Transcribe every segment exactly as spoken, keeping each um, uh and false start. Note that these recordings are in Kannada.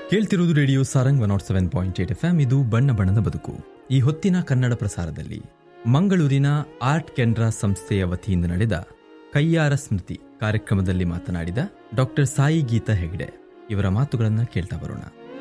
ಕೇಳ್ತಿರುವುದು radio Sarang one not seven point eight F M. ಇದು ಬಣ್ಣ ಬಣ್ಣದ ಬದುಕು. ಈ ಹೊತ್ತಿನ ಕನ್ನಡ ಪ್ರಸಾರದಲ್ಲಿ ಮಂಗಳೂರಿನ ಆರ್ಟ್ ಕೆನರಾ ಸಂಸ್ಥೆಯ ವತಿಯಿಂದ ನಡೆದ ಕಯ್ಯಾರ ಸ್ಮೃತಿ ಕಾರ್ಯಕ್ರಮದಲ್ಲಿ ಮಾತನಾಡಿದ ಡಾಕ್ಟರ್ ಸಾಯಿ ಗೀತಾ ಹೆಗ್ಡೆ ಇವರ ಮಾತುಗಳನ್ನು ಕೇಳ್ತಾ ಬರೋಣ.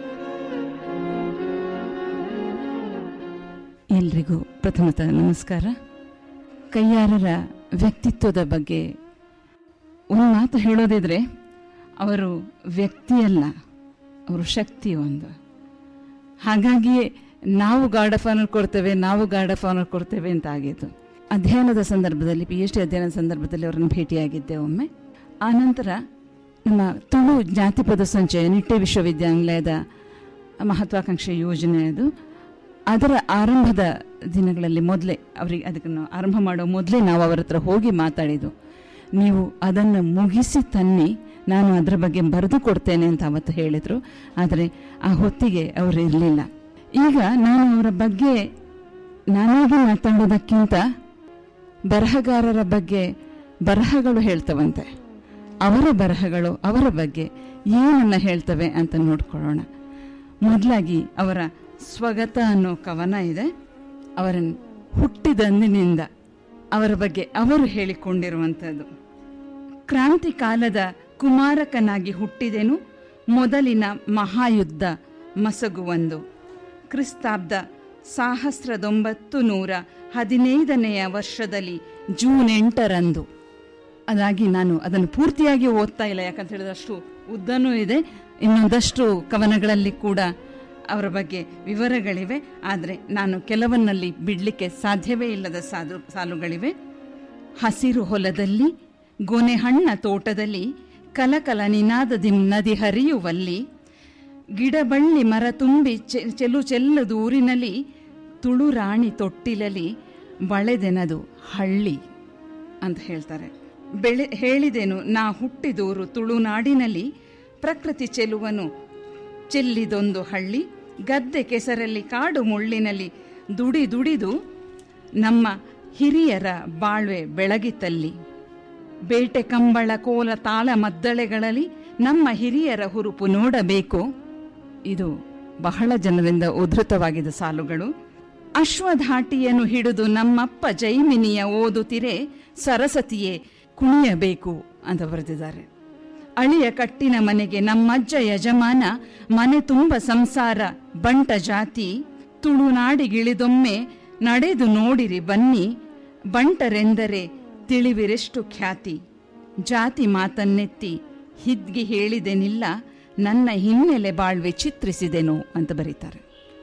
ಎಲ್ರಿಗೂ ಪ್ರಥಮತಃ ನಮಸ್ಕಾರ. ಕಯ್ಯಾರರ ವ್ಯಕ್ತಿತ್ವದ ಬಗ್ಗೆ ಒಂದು ಮಾತು ಹೇಳೋದಿದ್ರೆ, ಅವರು ವ್ಯಕ್ತಿಯಲ್ಲ, ಅವರು ಶಕ್ತಿ ಒಂದು. ಹಾಗಾಗಿಯೇ ನಾವು ಗಾರ್ಡ್ ಆಫ್ ಆನರ್ ಕೊಡ್ತೇವೆ ನಾವು ಗಾರ್ಡ್ ಆಫ್ ಆನರ್ ಕೊಡ್ತೇವೆ ಅಂತ ಆಗಿತ್ತು. ಅಧ್ಯಯನದ ಸಂದರ್ಭದಲ್ಲಿ, ಪಿ ಎಚ್ ಡಿ ಅಧ್ಯಯನದ ಸಂದರ್ಭದಲ್ಲಿ ಅವರನ್ನು ಭೇಟಿಯಾಗಿದ್ದೆ ಒಮ್ಮೆ. ಆನಂತರ ನಮ್ಮ ತುಳು ಜ್ಞಾತಿಪದ ಸಂಚಯ ನಿಟ್ಟೆ ವಿಶ್ವವಿದ್ಯಾನಿಲಯದ ಮಹತ್ವಾಕಾಂಕ್ಷೆ ಯೋಜನೆ ಅದು. ಅದರ ಆರಂಭದ ದಿನಗಳಲ್ಲಿ ಮೊದಲೇ ಅವರಿಗೆ ಅದನ್ನು ಆರಂಭ ಮಾಡೋ ಮೊದಲೇ ನಾವು ಅವರ ಹತ್ರ ಹೋಗಿ ಮಾತಾಡಿದ್ದು. ನೀವು ಅದನ್ನು ಮುಗಿಸಿ ತನ್ನಿ, ನಾನು ಅದರ ಬಗ್ಗೆ ಬರೆದು ಕೊಡ್ತೇನೆ ಅಂತ ಅವತ್ತು ಹೇಳಿದರು. ಆದರೆ ಆ ಹೊತ್ತಿಗೆ ಅವರು ಇರಲಿಲ್ಲ. ಈಗ ನಾನು ಅವರ ಬಗ್ಗೆ ನಾನಾಗಿ ಮಾತಾಡೋದಕ್ಕಿಂತ ಬರಹಗಾರರ ಬಗ್ಗೆ ಬರಹಗಳು ಹೇಳ್ತವಂತೆ. ಅವರ ಬರಹಗಳು ಅವರ ಬಗ್ಗೆ ಏನನ್ನ ಹೇಳ್ತವೆ ಅಂತ ನೋಡ್ಕೊಳ್ಳೋಣ. ಮೊದಲಾಗಿ ಅವರ ಸ್ವಗತ ಅನ್ನೋ ಕವನ ಇದೆ. ಅವರನ್ನು ಹುಟ್ಟಿದಂದಿನಿಂದ ಅವರ ಬಗ್ಗೆ ಅವರು ಹೇಳಿಕೊಂಡಿರುವಂಥದ್ದು. ಕ್ರಾಂತಿ ಕಾಲದ ಕುಮಾರಕನಾಗಿ ಹುಟ್ಟಿದೆನು, ಮೊದಲಿನ ಮಹಾಯುದ್ಧ ಮಸಗುವಂದು. ಕ್ರಿಸ್ತಾಬ್ದ ಸಹಸ್ರದೊಂಬತ್ತು ನೂರ ಹದಿನೈದನೆಯ ವರ್ಷದಲ್ಲಿ ಜೂನ್ ಎಂಟರಂದು. ಅದಾಗಿ ನಾನು ಅದನ್ನು ಪೂರ್ತಿಯಾಗಿ ಓದ್ತಾ ಇಲ್ಲ, ಯಾಕಂತ ಹೇಳಿದ್ರೆ ಅಷ್ಟು ಉದ್ದನೂ ಇದೆ. ಇನ್ನೊಂದಷ್ಟು ಕವನಗಳಲ್ಲಿ ಕೂಡ ಅವರ ಬಗ್ಗೆ ವಿವರಗಳಿವೆ. ಆದರೆ ನಾನು ಕೆಲವನ್ನಲ್ಲಿ ಬಿಡಲಿಕ್ಕೆ ಸಾಧ್ಯವೇ ಇಲ್ಲದ ಸಾಲು ಸಾಲುಗಳಿವೆ. ಹಸಿರು ಹೊಲದಲ್ಲಿ, ಗೊನೆಹಣ್ಣ ತೋಟದಲ್ಲಿ, ಕಲಕಲ ನಿನಾದದಿ ನದಿ ಹರಿಯುವಲ್ಲಿ, ಗಿಡಬಳ್ಳಿ ಮರ ತುಂಬಿ ಚೆಲು ಚೆಲ್ಲದು ಊರಿನಲ್ಲಿ, ತುಳುರಾಣಿ ತೊಟ್ಟಿಲಲ್ಲಿ ಬಳೆದೆನದು ಹಳ್ಳಿ ಅಂತ ಹೇಳ್ತಾರೆ. ಬೆಳೆ ಹೇಳಿದೆನು ನಾ ಹುಟ್ಟಿದೂರು ತುಳುನಾಡಿನಲ್ಲಿ, ಪ್ರಕೃತಿ ಚೆಲುವನು ಚೆಲ್ಲಿದೊಂದು ಹಳ್ಳಿ, ಗದ್ದೆ ಕೆಸರಲ್ಲಿ ಕಾಡು ಮುಳ್ಳಿನಲ್ಲಿ ದುಡಿ ದುಡಿದು ನಮ್ಮ ಹಿರಿಯರ ಬಾಳ್ವೆ ಬೆಳಗಿತಲ್ಲಿ, ಬೇಟೆ ಕಂಬಳ ಕೋಲ ತಾಳ ಮದ್ದಳೆಗಳಲ್ಲಿ ನಮ್ಮ ಹಿರಿಯರ ಹುರುಪು ನೋಡಬೇಕು. ಇದು ಬಹಳ ಜನರಿಂದ ಉದ್ಧೃತವಾಗಿದ್ದ ಸಾಲುಗಳು. ಅಶ್ವಧಾಟಿಯನ್ನು ಹಿಡಿದು ನಮ್ಮಪ್ಪ ಜೈಮಿನಿಯ ಓದುತ್ತಿರೆ, ಸರಸ್ವತಿಯೇ ಕುಣಿಯಬೇಕು ಅಂತ ಬರೆದಿದ್ದಾರೆ. ಅಳಿಯ ಕಟ್ಟಿನ ಮನೆಗೆ ನಮ್ಮಜ್ಜ ಯಜಮಾನ, ಮನೆ ತುಂಬ ಸಂಸಾರ ಬಂಟ ಜಾತಿ, ತುಳುನಾಡಿಗಿಳಿದೊಮ್ಮೆ ನಡೆದು ನೋಡಿರಿ ಬನ್ನಿ, ಬಂಟರೆಂದರೆ ತಿಳಿವಿರೆಷ್ಟು ಖ್ಯಾತಿ, ಜಾತಿ ಮಾತನ್ನೆತ್ತಿ ಹಿದ್ಗಿ ಹೇಳಿದೆನಿಲ್ಲ, ನನ್ನ ಹಿನ್ನೆಲೆ ಬಾಳ್ವೆ ಚಿತ್ರಿಸಿದೆನು ಅಂತ ಬರೀತಾರೆ.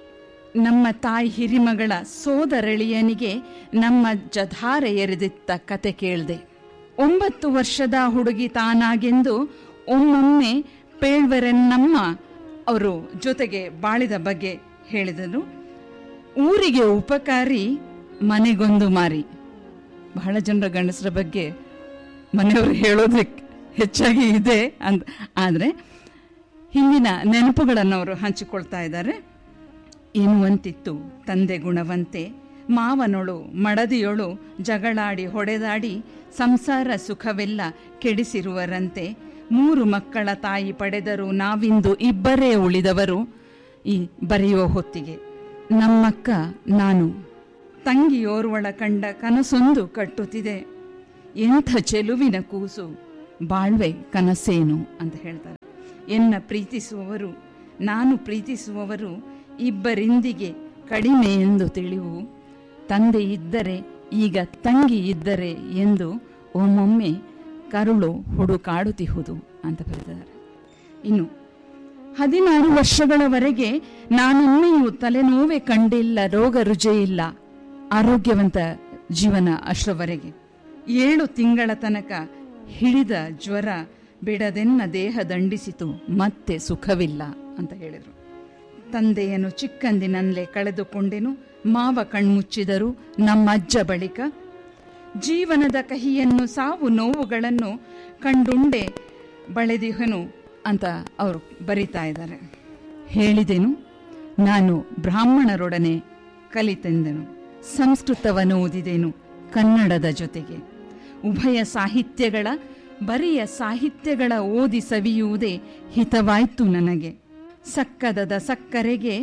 ನಮ್ಮ ತಾಯಿ ಹಿರಿಮಗಳ ಸೋದರಳಿಯನಿಗೆ ನಮ್ಮ ಜಧಾರೆ ಎರೆದಿತ್ತ ಕತೆ ಕೇಳ್ದೆ. ಒಂಬತ್ತು ವರ್ಷದ ಹುಡುಗಿ ತಾನಾಗೆಂದು ಒಮ್ಮೊಮ್ಮೆ ಪೇಳ್ವರೆನ್ನಮ್ಮ ಅವರು ಜೊತೆಗೆ ಬಾಳಿದ ಬಗ್ಗೆ ಹೇಳಿದರು. ಊರಿಗೆ ಉಪಕಾರಿ, ಮನೆಗೊಂದು ಮಾರಿ. ಬಹಳ ಜನರ ಗಂಡಸರ ಬಗ್ಗೆ ಮನೆಯವರು ಹೇಳೋದಕ್ಕೆ ಹೆಚ್ಚಾಗಿ ಇದೆ ಅಂತ. ಆದರೆ ಹಿಂದಿನ ನೆನಪುಗಳನ್ನು ಅವರು ಹಂಚಿಕೊಳ್ತಾ ಇದ್ದಾರೆ. ಎನ್ನುವಂತಿತ್ತು ತಂದೆ ಗುಣವಂತೆ, ಮಾವನೊಳು ಮಡದಿಯೊಳು ಜಗಳಾಡಿ ಹೊಡೆದಾಡಿ, ಸಂಸಾರ ಸುಖವೆಲ್ಲ ಕೆಡಿಸಿರುವರಂತೆ, ಮೂರು ಮಕ್ಕಳ ತಾಯಿ ಪಡೆದರು ನಾವಿಂದು ಇಬ್ಬರೇ ಉಳಿದವರು. ಈ ಬರೆಯುವ ಹೊತ್ತಿಗೆ ನಮ್ಮಕ್ಕ ನಾನು ತಂಗಿಯೋರ್ವಳ ಕಂಡ ಕನಸೊಂದು ಕಟ್ಟುತ್ತಿದೆ, ಎಂಥ ಚೆಲುವಿನ ಕೂಸು ಬಾಳ್ವೆ ಕನಸೇನು ಅಂತ ಹೇಳ್ತಾರೆ. ಎನ್ನ ಪ್ರೀತಿಸುವವರು ನಾನು ಪ್ರೀತಿಸುವವರು ಇಬ್ಬರಿಂದಿಗೆ ಕಡಿಮೆ ಎಂದು ತಿಳಿವು, ತಂದೆ ಇದ್ದರೆ ಈಗ ತಂಗಿ ಇದ್ದರೆ ಎಂದು ಒಮ್ಮೊಮ್ಮೆ ಕರುಳು ಹುಡುಕಾಡುತ್ತಿಹುದು ಅಂತ ಬರೆದಿದ್ದಾರೆ. ಇನ್ನು ಹದಿನಾರು ವರ್ಷಗಳವರೆಗೆ ನಾನೊಮ್ಮೆಯೂ ತಲೆನೋವೇ ಕಂಡಿಲ್ಲ, ರೋಗ ರುಜೆ ಇಲ್ಲ, ಆರೋಗ್ಯವಂತ ಜೀವನ ಅಷ್ಟರವರೆಗೆ. ಏಳು ತಿಂಗಳ ತನಕ ಹಿಡಿದ ಜ್ವರ ಬಿಡದೆನ್ನ ದೇಹ ದಂಡಿಸಿತು, ಮತ್ತೆ ಸುಖವಿಲ್ಲ ಅಂತ ಹೇಳಿದರು. ತಂದೆಯನ್ನು ಚಿಕ್ಕಂದಿನಲ್ಲೇ ಕಳೆದುಕೊಂಡೆನು, ಮಾವ ಕಣ್ಮುಚ್ಚಿದರು ನಮ್ಮಜ್ಜ ಬಳಿಕ. ಜೀವನದ ಕಹಿಯನ್ನು ಸಾವು ನೋವುಗಳನ್ನು ಕಂಡುಂಡೆ ಬಳೆದಿಹನು ಅಂತ ಅವರು ಬರೀತಾ ಇದ್ದಾರೆ. ಹೇಳಿದೆನು ನಾನು ಬ್ರಾಹ್ಮಣರೊಡನೆ ಕಲಿತೆಂದೆನು, ಸಂಸ್ಕೃತವನ್ನು ಓದಿದೆನು ಕನ್ನಡದ ಜೊತೆಗೆ. ಉಭಯ ಸಾಹಿತ್ಯಗಳ ಬರಿಯ ಸಾಹಿತ್ಯಗಳ ಓದಿ ಸವಿಯುವುದೇ ಹಿತವಾಯ್ತು ನನಗೆ. ಸಕ್ಕದದ ಸಕ್ಕರೆಗೆ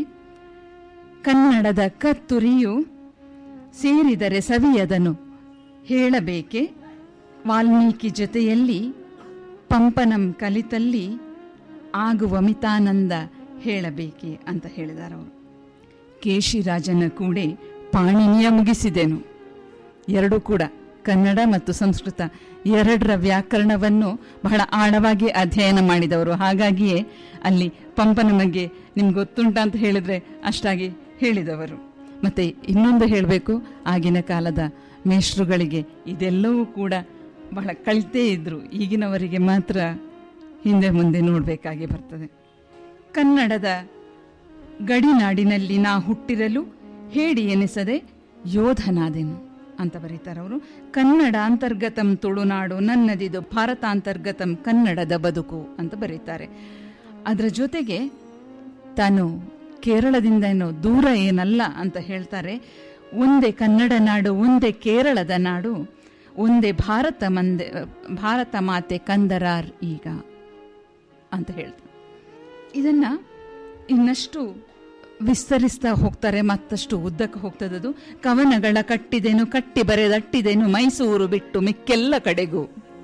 ಕನ್ನಡದ ಕತ್ತುರಿಯು ಸೇರಿದರೆ ಸವಿಯದನು ಹೇಳಬೇಕೆ ವಾಲ್ಮೀಕಿ ಜೊತೆಯಲ್ಲಿ ಪಂಪನಂ ಕಲಿತಲ್ಲಿ ಆಗುವ ಮಿತಾನಂದ ಹೇಳಬೇಕೆ ಅಂತ ಹೇಳಿದ್ದಾರೆ ಅವರು. ಕೇಶಿರಾಜನ ಕೂಡೆ ಪಾಣಿನಿಯ ಮುಗಿಸಿದೆನು. ಎರಡೂ ಕೂಡ ಕನ್ನಡ ಮತ್ತು ಸಂಸ್ಕೃತ ಎರಡರ ವ್ಯಾಕರಣವನ್ನು ಬಹಳ ಆಳವಾಗಿ ಅಧ್ಯಯನ ಮಾಡಿದವರು. ಹಾಗಾಗಿಯೇ ಅಲ್ಲಿ ಪಂಪನ ಬಗ್ಗೆ ನಿಮ್ಗೆ ಗೊತ್ತುಂಟ ಅಂತ ಹೇಳಿದ್ರೆ ಅಷ್ಟಾಗಿ ಹೇಳಿದವರು. ಮತ್ತೆ ಇನ್ನೊಂದು ಹೇಳಬೇಕು, ಆಗಿನ ಕಾಲದ ಮೇಷ್ಟ್ರುಗಳಿಗೆ ಇದೆಲ್ಲವೂ ಕೂಡ ಬಹಳ ಕಲಿತೇ ಇದ್ರು. ಈಗಿನವರಿಗೆ ಮಾತ್ರ ಹಿಂದೆ ಮುಂದೆ ನೋಡಬೇಕಾಗಿ ಬರ್ತದೆ. ಕನ್ನಡದ ಗಡಿನಾಡಿನಲ್ಲಿ ನಾ ಹುಟ್ಟಿರಲು ಹೇಡಿ ಎನಿಸದೆ ಯೋಧನಾದೆನು ಅಂತ ಬರೀತಾರವರು. ಕನ್ನಡ ಅಂತರ್ಗತಂ ತುಳುನಾಡು ನನ್ನದಿದು ಭಾರತಾಂತರ್ಗತಂ ಕನ್ನಡದ ಬದುಕು ಅಂತ ಬರೀತಾರೆ. ಅದರ ಜೊತೆಗೆ ತಾನು ಕೇರಳದಿಂದ ಏನೋ ದೂರ ಏನಲ್ಲ ಅಂತ ಹೇಳ್ತಾರೆ. ಒಂದೇ ಕನ್ನಡ ನಾಡು, ಒಂದೇ ಕೇರಳದ ನಾಡು, ಒಂದೇ ಭಾರತ ಮಂದೆ ಭಾರತ ಮಾತೆ ಕಂದರಾರ್ ಈಗ ಅಂತ ಹೇಳ್ತಾರೆ. ಇದನ್ನ ಇನ್ನಷ್ಟು ವಿಸ್ತರಿಸ್ತಾ ಹೋಗ್ತಾರೆ, ಮತ್ತಷ್ಟು ಉದ್ದಕ್ಕೆ ಹೋಗ್ತದದು. ಕವನಗಳ ಕಟ್ಟಿದೆನು ಕಟ್ಟಿ ಬರೆದಟ್ಟಿದೆನು ಮೈಸೂರು ಬಿಟ್ಟು ಮಿಕ್ಕೆಲ್ಲ ಕಡೆಗೂ,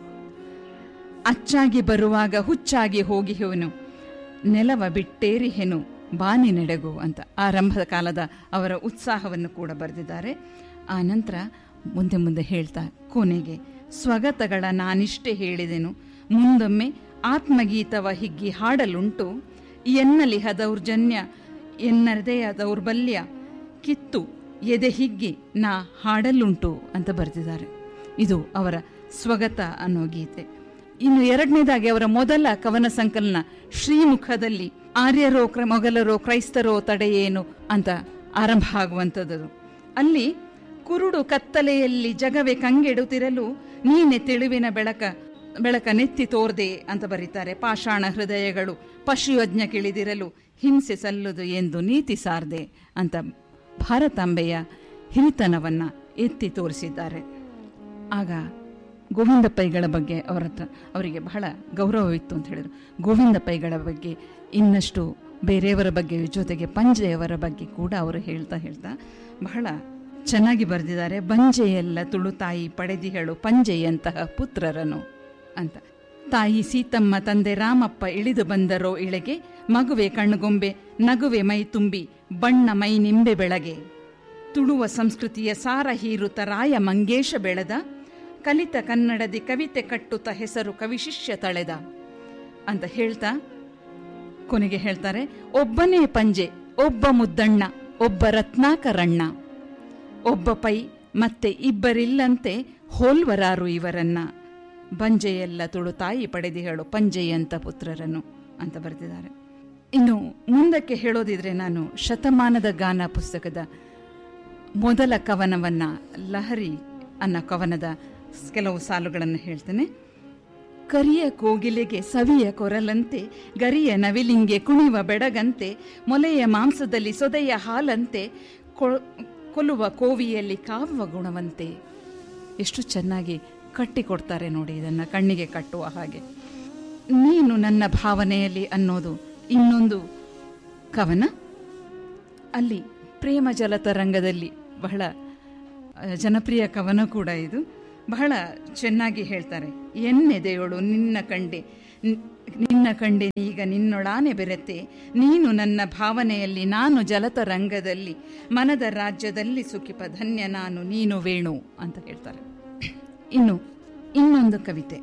ಅಚ್ಚಾಗಿ ಬರುವಾಗ ಹುಚ್ಚಾಗಿ ಹೋಗಿಹೆವನು ನೆಲವ ಬಿಟ್ಟೇರಿಹೆನು ಬಾನಿ ನೆಡೆಗು ಅಂತ ಆರಂಭದ ಕಾಲದ ಅವರ ಉತ್ಸಾಹವನ್ನು ಕೂಡ ಬರೆದಿದ್ದಾರೆ. ಆ ನಂತರ ಮುಂದೆ ಮುಂದೆ ಹೇಳ್ತಾ ಕೊನೆಗೆ ಸ್ವಗತಗಳ ನಾನಿಷ್ಟೇ ಹೇಳಿದೆನು ಮುಂದೊಮ್ಮೆ ಆತ್ಮಗೀತವ ಹಿಗ್ಗಿ ಹಾಡಲುಂಟು ಎನ್ನಲಿಹ ದೌರ್ಜನ್ಯ ಎನ್ನರದೆಯ ದೌರ್ಬಲ್ಯ ಕಿತ್ತು ಎದೆ ಹಿಗ್ಗಿ ನಾ ಹಾಡಲುಂಟು ಅಂತ ಬರೆದಿದ್ದಾರೆ. ಇದು ಅವರ ಸ್ವಗತ ಅನ್ನೋ ಗೀತೆ. ಇನ್ನು ಎರಡನೇದಾಗಿ ಅವರ ಮೊದಲ ಕವನ ಸಂಕಲನ ಶ್ರೀಮುಖದಲ್ಲಿ ಆರ್ಯರೋ ಮೊಘಲರೋ ಕ್ರೈಸ್ತರೋ ತಡೆಯೇನು ಅಂತ ಆರಂಭ ಆಗುವಂಥದ್ದು. ಅಲ್ಲಿ ಕುರುಡು ಕತ್ತಲೆಯಲ್ಲಿ ಜಗವೇ ಕಂಗೆಡುತ್ತಿರಲು ನೀನೆ ತಿಳಿವಿನ ಬೆಳಕ ಬೆಳಕ ನೆತ್ತಿ ತೋರ್ದೆ ಅಂತ ಬರೀತಾರೆ. ಪಾಷಾಣ ಹೃದಯಗಳು ಪಶುಯಜ್ಞ ಕಿಳಿದಿರಲು ಹಿಂಸೆ ಸಲ್ಲುದು ಎಂದು ನೀತಿ ಸಾರ್ದೆ ಅಂತ ಭಾರತಾಂಬೆಯ ಹಿರಿತನವನ್ನ ಎತ್ತಿ ತೋರಿಸಿದ್ದಾರೆ. ಆಗ ಗೋವಿಂದ ಪೈಗಳ ಬಗ್ಗೆ ಅವರ ಹತ್ರ ಅವರಿಗೆ ಬಹಳ ಗೌರವವಿತ್ತು ಅಂತ ಹೇಳಿದರು. ಗೋವಿಂದ ಪೈಗಳ ಬಗ್ಗೆ ಇನ್ನಷ್ಟು ಬೇರೆಯವರ ಬಗ್ಗೆ ಜೊತೆಗೆ ಪಂಜೆಯವರ ಬಗ್ಗೆ ಕೂಡ ಅವರು ಹೇಳ್ತಾ ಹೇಳ್ತಾ ಬಹಳ ಚೆನ್ನಾಗಿ ಬರೆದಿದ್ದಾರೆ. ಬಂಜೆಯೆಲ್ಲ ತುಳುತಾಯಿ ಪಡೆದಿಹಳು ಪಂಜೆಯಂತಹ ಪುತ್ರರನು ಅಂತ. ತಾಯಿ ಸೀತಮ್ಮ ತಂದೆ ರಾಮಪ್ಪ ಇಳಿದು ಬಂದರೋ ಇಳೆಗೆ ಮಗುವೆ ಕಣ್ಣುಗೊಂಬೆ ನಗುವೆ ಮೈ ತುಂಬಿ ಬಣ್ಣ ಮೈ ನಿಂಬೆ ಬೆಳಗೆ ತುಳುವ ಸಂಸ್ಕೃತಿಯ ಸಾರ ಹೀರುತ ರಾಯ ಮಂಗೇಶ ಬೆಳೆದ ಕಲಿತ ಕನ್ನಡದಿ ಕವಿತೆ ಕಟ್ಟುತ್ತ ಹೆಸರು ಕವಿಶಿಷ್ಯ ತಳೆದ ಅಂತ ಹೇಳ್ತಾ ಕೊನೆಗೆ ಹೇಳ್ತಾರೆ, ಒಬ್ಬನೇ ಪಂಜೆ ಒಬ್ಬ ಮುದ್ದಣ್ಣ ಒಬ್ಬ ರತ್ನಾಕರಣ್ಣ ಒಬ್ಬ ಪೈ ಮತ್ತೆ ಇಬ್ಬರಿಲ್ಲಂತೆ ಹೋಲ್ವರಾರು ಇವರನ್ನ ಬಂಜೆಯೆಲ್ಲ ತುಳು ತಾಯಿ ಪಡೆದಿಹಳು ಪಂಜೆಯಂತ ಪುತ್ರರನ್ನು ಅಂತ ಬರೆದಿದ್ದಾರೆ. ಇನ್ನು ಮುಂದಕ್ಕೆ ಹೇಳೋದಿದ್ರೆ ನಾನು ಶತಮಾನದ ಗಾನ ಪುಸ್ತಕದ ಮೊದಲ ಕವನವನ್ನ ಲಹರಿ ಅನ್ನೋ ಕವನದ ಕೆಲವು ಸಾಲುಗಳನ್ನು ಹೇಳ್ತೇನೆ. ಕರಿಯ ಕೋಗಿಲೆಗೆ ಸವಿಯ ಕೊರಲಂತೆ ಗರಿಯ ನವಿಲಿಂಗೆ ಕುಣಿವ ಬೆಡಗಂತೆ ಮೊಲೆಯ ಮಾಂಸದಲ್ಲಿ ಸೊದೆಯ ಹಾಲಂತೆ ಕೊಲ್ಲುವ ಕೋವಿಯಲ್ಲಿ ಕಾವ್ಯ ಗುಣವಂತೆ. ಎಷ್ಟು ಚೆನ್ನಾಗಿ ಕಟ್ಟಿಕೊಡ್ತಾರೆ ನೋಡಿ, ಇದನ್ನು ಕಣ್ಣಿಗೆ ಕಟ್ಟುವ ಹಾಗೆ. ನೀನು ನನ್ನ ಭಾವನೆಯಲ್ಲಿ ಅನ್ನೋದು ಇನ್ನೊಂದು ಕವನ. ಅಲ್ಲಿ ಪ್ರೇಮ ಜಲತರಂಗದಲ್ಲಿ ಬಹಳ ಜನಪ್ರಿಯ ಕವನ ಕೂಡ ಇದು. ಬಹಳ ಚೆನ್ನಾಗಿ ಹೇಳ್ತಾರೆ. ಎನ್ನೆದೆಯೋಳು ನಿನ್ನ ಕಂಡೆ ನಿನ್ನ ಕಂಡೆ ಈಗ ನಿನ್ನೊಳಾನೆ ಬೆರೆತೆ ನೀನು ನನ್ನ ಭಾವನೆಯಲ್ಲಿ ನಾನು ಜಲತರಂಗದಲ್ಲಿ ಮನದ ರಾಜ್ಯದಲ್ಲಿ ಸುಖಿಪ ಧನ್ಯ ನಾನು ನೀನು ವೇಣು ಅಂತ ಹೇಳ್ತಾರೆ. ಇನ್ನು ಇನ್ನೊಂದು ಕವಿತೆ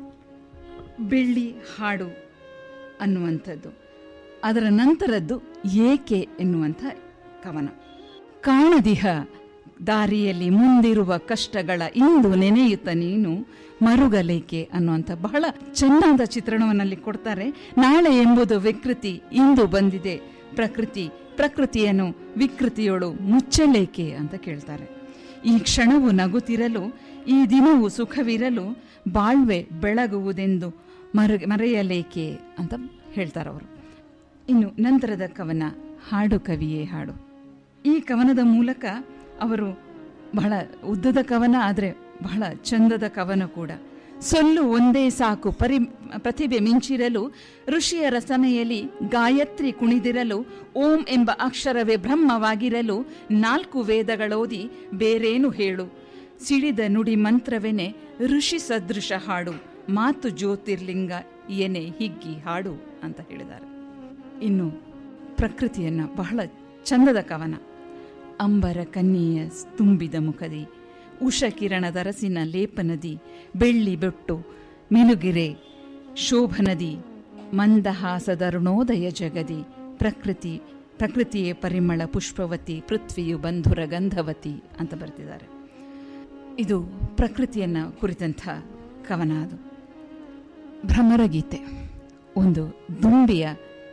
ಬೆಳ್ಳಿ ಹಾಡು ಅನ್ನುವಂಥದ್ದು. ಅದರ ನಂತರದ್ದು ಏಕೆ ಎನ್ನುವಂಥ ಕವನ. ಕಾಣದಿಹ ದಾರಿಯಲ್ಲಿ ಮುಂದಿರುವ ಕಷ್ಟಗಳ ಇಂದು ನೆನೆಯುತ್ತ ನೀನು ಮರುಗಲೇಕೆ ಅನ್ನುವಂಥ ಬಹಳ ಚೆನ್ನಾದ ಚಿತ್ರಣವನ್ನಲ್ಲಿ ಕೊಡ್ತಾರೆ. ನಾಳೆ ಎಂಬುದು ವಿಕೃತಿ, ಇಂದು ಬಂದಿದೆ ಪ್ರಕೃತಿ, ಪ್ರಕೃತಿಯನ್ನು ವಿಕೃತಿಯೋಳು ಮುಚ್ಚಲೇಕೆ ಅಂತ ಕೇಳ್ತಾರೆ. ಈ ಕ್ಷಣವು ನಗುತ್ತಿರಲು, ಈ ದಿನವೂ ಸುಖವಿರಲು, ಬಾಳ್ವೆ ಬೆಳಗುವುದೆಂದು ಮರ ಮರೆಯಲೇಕೆ ಅಂತ ಹೇಳ್ತಾರವರು. ಇನ್ನು ನಂತರದ ಕವನ ಹಾಡು ಕವಿಯೇ ಹಾಡು. ಈ ಕವನದ ಮೂಲಕ ಅವರು ಬಹಳ ಉದ್ದದ ಕವನ, ಆದರೆ ಬಹಳ ಚಂದದ ಕವನ ಕೂಡ. ಸೊಲ್ಲು ಒಂದೇ ಸಾಕು ಪರಿ ಪ್ರತಿಭೆ ಮಿಂಚಿರಲು, ಋಷಿಯ ರಸನೆಯಲ್ಲಿ ಗಾಯತ್ರಿ ಕುಣಿದಿರಲು, ಓಂ ಎಂಬ ಅಕ್ಷರವೇ ಬ್ರಹ್ಮವಾಗಿರಲು, ನಾಲ್ಕು ವೇದಗಳೋದಿ ಬೇರೇನು ಹೇಳು, ಸಿಡಿದ ನುಡಿ ಮಂತ್ರವೆನೆ ಋಷಿ ಸದೃಶ ಹಾಡು, ಮಾತು ಜ್ಯೋತಿರ್ಲಿಂಗ ಎನೆ ಹಿಗ್ಗಿ ಹಾಡು ಅಂತ ಹೇಳಿದ್ದಾರೆ. ಇನ್ನು ಪ್ರಕೃತಿಯನ್ನ ಬಹಳ ಚಂದದ ಕವನ. ಅಂಬರ ಕನ್ಯೆಯ ತುಂಬಿದ ಮುಖದಿ, ಉಷ ಕಿರಣದ ರಸಿನ ಲೇಪನದಿ, ಬೆಳ್ಳಿ ಬೆಟ್ಟು ಮಿನುಗಿರೆ ಶೋಭನದಿ, ಮಂದಹಾಸದ ಅರುಣೋದಯ ಜಗದಿ, ಪ್ರಕೃತಿ ಪ್ರಕೃತಿಯೇ ಪರಿಮಳ ಪುಷ್ಪವತಿ, ಪೃಥ್ವಿಯು ಬಂಧುರ ಗಂಧವತಿ ಅಂತ ಬರ್ತಿದ್ದಾರೆ. ಇದು ಪ್ರಕೃತಿಯನ್ನ ಕುರಿತಂಥ ಕವನ. ಅದು ಭ್ರಮರಗೀತೆ, ಒಂದು ದುಂಬಿಯ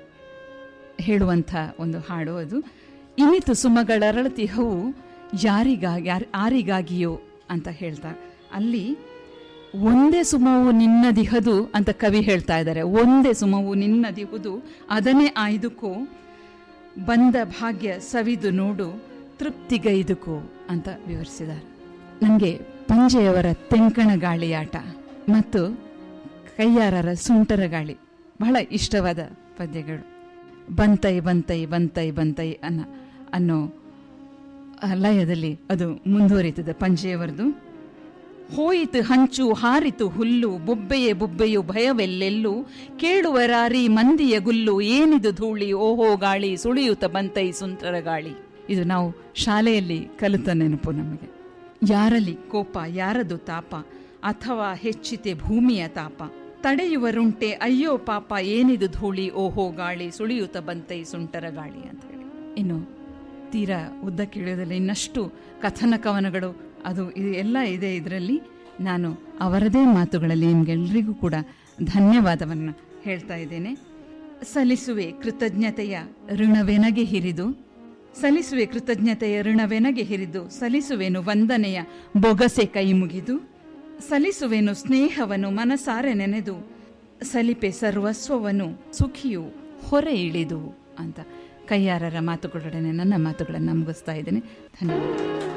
ಹೇಳುವಂಥ ಒಂದು ಹಾಡು. ಅದು ಇನಿತು ಸುಮಗಳರಳತಿಹವು ಯಾರಿಗಾಗಿ ಯಾರ ಆರಿಗಾಗಿಯೋ ಅಂತ ಹೇಳ್ತಾ, ಅಲ್ಲಿ ಒಂದೇ ಸುಮವು ನಿನ್ನದಿಹದು ಅಂತ ಕವಿ ಹೇಳ್ತಾ ಇದ್ದಾರೆ. ಒಂದೇ ಸುಮವು ನಿನ್ನದಿಹುದು, ಅದನ್ನೇ ಆಯ್ದುಕೋ, ಬಂದ ಭಾಗ್ಯ ಸವಿದು ನೋಡು, ತೃಪ್ತಿಗೈದುಕೋ ಅಂತ ವಿವರಿಸಿದ್ದಾರೆ. ನನಗೆ ಪಂಜೆಯವರ ತೆಂಕಣ ಗಾಳಿಯಾಟ ಮತ್ತು ಕೈಯಾರರ ಸುಂಟರ ಗಾಳಿ ಬಹಳ ಇಷ್ಟವಾದ ಪದ್ಯಗಳು. ಬಂತೈ ಬಂತೈ ಬಂತೈ ಬಂತೈ ಅನ್ನ ಅನ್ನೋ ಲಯದಲ್ಲಿ ಅದು ಮುಂದುವರಿತದೆ ಪಂಜೆಯವರದು. ಹೋಯಿತು ಹಂಚು ಹಾರಿತು ಹುಲ್ಲು, ಬೊಬ್ಬೆಯೇ ಬೊಬ್ಬೆಯು ಭಯವೆಲ್ಲೆಲ್ಲೂ, ಕೇಳುವರಾರಿ ಮಂದಿಯ ಗುಲ್ಲು, ಏನಿದು ಧೂಳಿ ಓಹೋ ಗಾಳಿ, ಸುಳಿಯುತ್ತ ಬಂತೈ ಸುಂಟರ ಗಾಳಿ. ಇದು ನಾವು ಶಾಲೆಯಲ್ಲಿ ಕಲಿತ ನೆನಪು ನಮಗೆ. ಯಾರಲ್ಲಿ ಕೋಪ, ಯಾರದು ತಾಪ, ಅಥವಾ ಹೆಚ್ಚಿತೆ ಭೂಮಿಯ ತಾಪ, ತಡೆಯುವರುಂಟೆ ಅಯ್ಯೋ ಪಾಪ, ಏನಿದು ಧೂಳಿ ಓಹೋ ಗಾಳಿ, ಸುಳಿಯುತ್ತ ಬಂತೈ ಸುಂಟರ ಗಾಳಿ ಅಂತ ಹೇಳಿ. ಇನ್ನು ತೀರಾ ಉದ್ದಕ್ಕೆ ಇಳಿಯೋದಲ್ಲಿ ಇನ್ನಷ್ಟು ಕಥನ ಕವನಗಳು ಅದು ಇದು ಎಲ್ಲ ಇದೆ ಇದರಲ್ಲಿ. ನಾನು ಅವರದೇ ಮಾತುಗಳಲ್ಲಿ ನಿಮಗೆಲ್ಲರಿಗೂ ಕೂಡ ಧನ್ಯವಾದವನ್ನು ಹೇಳ್ತಾ ಇದ್ದೇನೆ. ಸಲ್ಲಿಸುವೆ ಕೃತಜ್ಞತೆಯ ಋಣವೆನಗೆ ಹಿರಿದು, ಸಲ್ಲಿಸುವೆ ಕೃತಜ್ಞತೆಯ ಋಣವೆನಗೆ ಹಿರಿದು, ಸಲ್ಲಿಸುವೆನು ವಂದನೆಯ ಬೊಗಸೆ ಕೈ ಮುಗಿದು, ಸಲ್ಲಿಸುವೆನು ಸ್ನೇಹವನ್ನು ಮನಸಾರೆ ನೆನೆದು, ಸಲಿಪೆ ಸರ್ವಸ್ವವನ್ನು ಸುಖಿಯು ಹೊರೆ ಇಳಿದು ಅಂತ ಕೈಯಾರರ ಮಾತುಗಳೊಡನೆ ನನ್ನ ಮಾತುಗಳನ್ನು ಮುಗಿಸ್ತಾ ಇದ್ದೇನೆ. ಧನ್ಯವಾದ.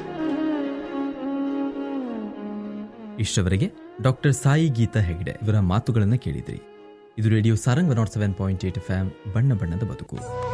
ಇಷ್ಟವರೆಗೆ ಡಾಕ್ಟರ್ ಸಾಯಿ ಗೀತಾ ಹೆಗ್ಡೆ ಇವರ ಮಾತುಗಳನ್ನು ಕೇಳಿದ್ರಿ. ಇದು radio Sarang not seven point eight F M, ಬಣ್ಣ ಬಣ್ಣದ ಬದುಕು.